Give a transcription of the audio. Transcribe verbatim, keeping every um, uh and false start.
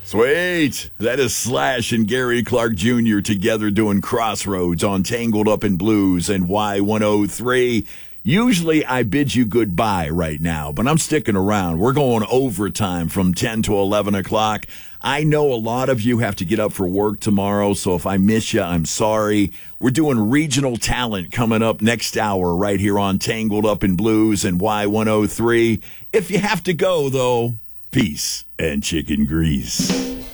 Sweet. That is Slash and Gary Clark Junior together doing Crossroads on Tangled Up in Blues and Y one oh three. Usually I bid you goodbye right now, but I'm sticking around. We're going overtime from ten to eleven o'clock. I know a lot of you have to get up for work tomorrow, so if I miss you, I'm sorry. We're doing regional talent coming up next hour right here on Tangled Up in Blues and Y one oh three. If you have to go, though, peace and chicken grease.